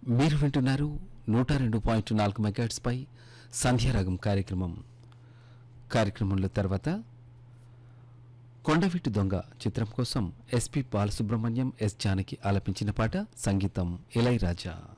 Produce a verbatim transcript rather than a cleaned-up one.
మీరు వింటున్నారు నూట రెండు పాయింట్ నాలుగు మెగాట్స్ పై సంధ్యారాగం కార్యక్రమం. కార్యక్రమంలో తర్వాత కొండవీటి దొంగ చిత్రం కోసం ఎస్పి బాలసుబ్రహ్మణ్యం, ఎస్ జానకి ఆలపించిన పాట, సంగీతం ఇళయరాజా.